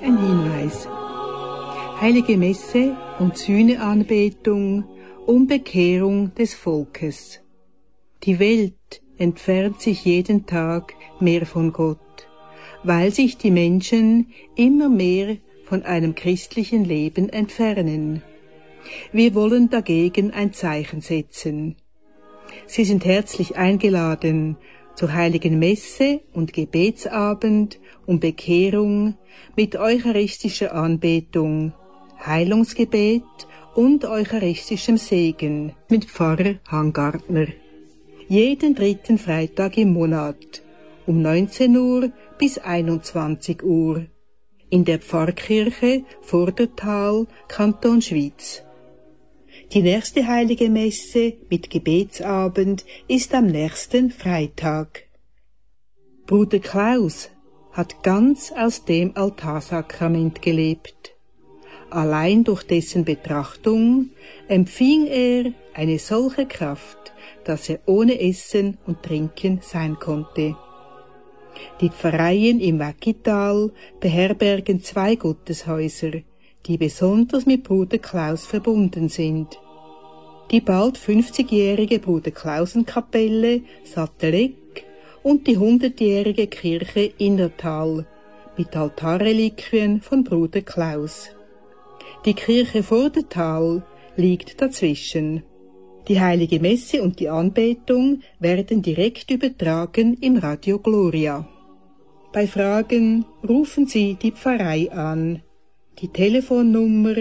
ein Hinweis. Heilige Messe und Sühneanbetung um Bekehrung des Volkes. Die Welt entfernt sich jeden Tag mehr von Gott, weil sich die Menschen immer mehr von einem christlichen Leben entfernen. Wir wollen dagegen ein Zeichen setzen. Sie sind herzlich eingeladen zur Heiligen Messe und Gebetsabend um Bekehrung mit eucharistischer Anbetung, Heilungsgebet und eucharistischem Segen mit Pfarrer Hangartner. Jeden 3. Freitag im Monat um 19 Uhr bis 21 Uhr in der Pfarrkirche Vordertal, Kanton Schwyz. Die nächste Heilige Messe mit Gebetsabend ist am nächsten Freitag. Bruder Klaus hat ganz aus dem Altarsakrament gelebt. Allein durch dessen Betrachtung empfing er eine solche Kraft, dass er ohne Essen und Trinken sein konnte. Die Pfarreien im Wäckital beherbergen 2 Gotteshäuser, die besonders mit Bruder Klaus verbunden sind. Die bald 50-jährige Bruder Klausenkapelle Sattelegg und die 100-jährige Kirche Innertal mit Altarreliquien von Bruder Klaus. Die Kirche Vordertal liegt dazwischen. Die Heilige Messe und die Anbetung werden direkt übertragen im Radio Gloria. Bei Fragen rufen Sie die Pfarrei an. Die Telefonnummer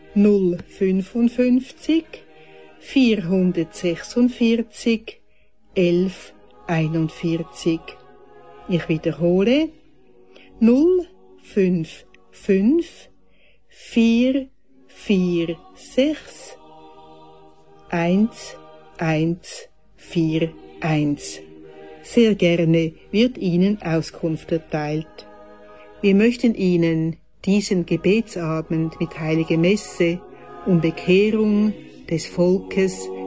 055 446 11 41. Ich wiederhole 055 446 1141. Sehr gerne wird Ihnen Auskunft erteilt. Wir möchten Ihnen diesen Gebetsabend mit Heilige Messe um Bekehrung des Volkes